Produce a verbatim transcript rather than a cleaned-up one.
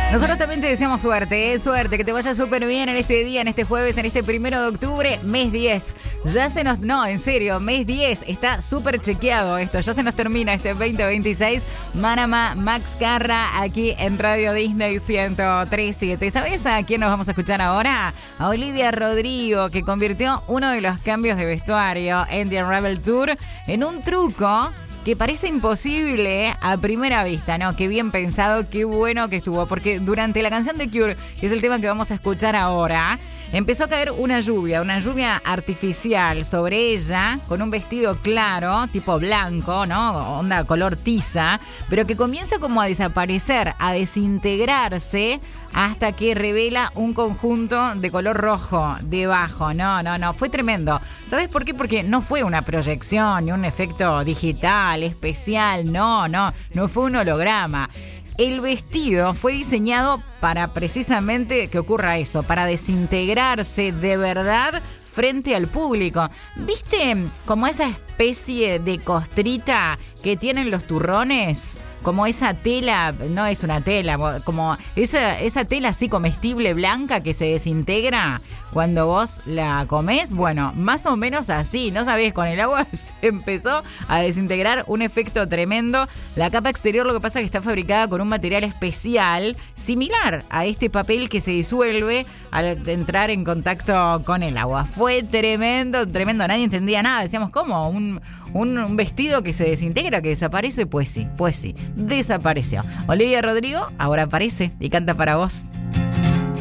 Nosotros también te deseamos suerte, ¿eh? Suerte, que te vaya súper bien en este día, en este jueves, en este primero de octubre, mes diez. Ya se nos... No, en serio, mes diez. Está súper chequeado esto. Ya se nos termina este veinte veintiséis. Manama, Max Carra, aquí en Radio Disney ciento tres punto siete. ¿Sabes a quién nos vamos a escuchar ahora? A Olivia Rodrigo, que convirtió uno de los cambios de vestuario en The Unravel Tour en un truco que parece imposible a primera vista, ¿no? Qué bien pensado, qué bueno que estuvo, porque durante la canción de Cure, que es el tema que vamos a escuchar ahora, empezó a caer una lluvia, una lluvia artificial sobre ella, con un vestido claro, tipo blanco, ¿no? Onda color tiza, pero que comienza como a desaparecer, a desintegrarse, hasta que revela un conjunto de color rojo debajo. No, no, no, fue tremendo. ¿Sabes por qué? Porque no fue una proyección ni un efecto digital especial, no, no, no fue un holograma. El vestido fue diseñado para precisamente que ocurra eso, para desintegrarse de verdad frente al público. ¿Viste como esa especie de costrita que tienen los turrones? Como esa tela, no es una tela, como esa, esa tela así comestible blanca que se desintegra cuando vos la comés. Bueno, más o menos así, ¿no sabés? Con el agua se empezó a desintegrar, un efecto tremendo. La capa exterior, lo que pasa es que está fabricada con un material especial similar a este papel que se disuelve al entrar en contacto con el agua. Fue tremendo, tremendo. Nadie entendía nada. Decíamos, ¿cómo? ¿Un, un, un vestido que se desintegra, que desaparece? Pues sí, pues sí, desapareció. Olivia Rodrigo ahora aparece y canta para vos.